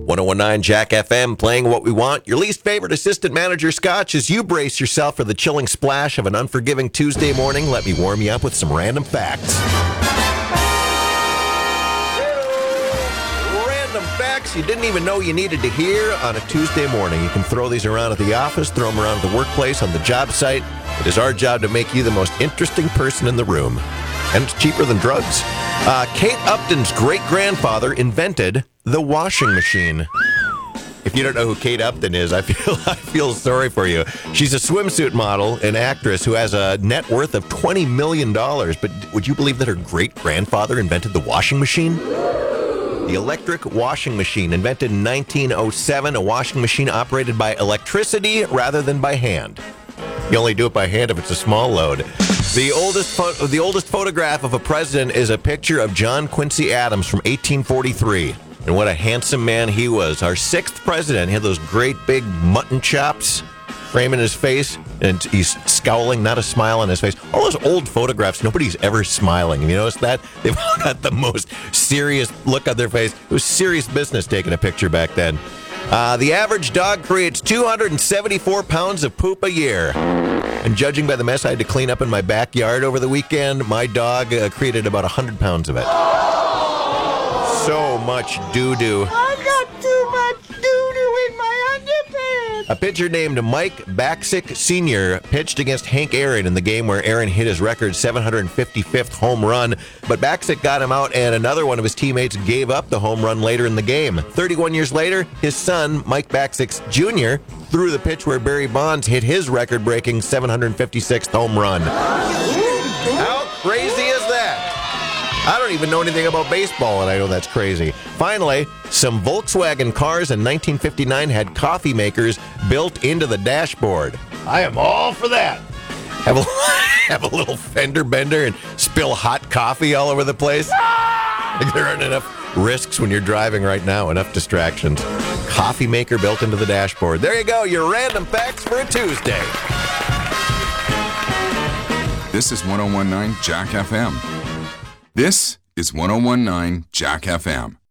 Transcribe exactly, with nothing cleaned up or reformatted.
ten nineteen Jack F M, playing what we want. Your least favorite assistant manager, Scotch, as you brace yourself for the chilling splash of an unforgiving Tuesday morning, let me warm you up with some random facts. Random facts you didn't even know you needed to hear on a Tuesday morning. You can throw these around at the office, throw them around at the workplace, on the job site. It is our job to make you the most interesting person in the room. And it's cheaper than drugs. Uh, Kate Upton's great-grandfather invented the washing machine. If you don't know who Kate Upton is, I feel I feel sorry for you. She's a swimsuit model and actress who has a net worth of twenty million dollars. But would you believe that her great-grandfather invented the washing machine? The electric washing machine, invented in nineteen oh seven, a washing machine operated by electricity rather than by hand. You only do it by hand if it's a small load. The oldest pho- the oldest photograph of a president is a picture of John Quincy Adams from eighteen forty-three. And what a handsome man he was. Our sixth president, he had those great big mutton chops framing his face, and he's scowling, not a smile on his face. All those old photographs, nobody's ever smiling. Have you noticed that? They've all got the most serious look on their face. It was serious business taking a picture back then. Uh, the average dog creates two hundred seventy-four pounds of poop a year. And judging by the mess I had to clean up in my backyard over the weekend, my dog uh, created about one hundred pounds of it. So much doo-doo. I got too much doo-doo in my underpants. A pitcher named Mike Bacsik Senior pitched against Hank Aaron in the game where Aaron hit his record seven hundred fifty-fifth home run, but Bacsik got him out and another one of his teammates gave up the home run later in the game. thirty-one years later, his son, Mike Bacsik Junior, threw the pitch where Barry Bonds hit his record-breaking seven hundred fifty-sixth home run. How crazy is that? I don't even know anything about baseball, and I know that's crazy. Finally, some Volkswagen cars in nineteen fifty-nine had coffee makers built into the dashboard. I am all for that. Have a, have a little fender bender and spill hot coffee all over the place. Like there aren't enough risks when you're driving right now, enough distractions. Coffee maker built into the dashboard. There you go, your random facts for a Tuesday. This is ten nineteen Jack F M. This is ten nineteen Jack F M.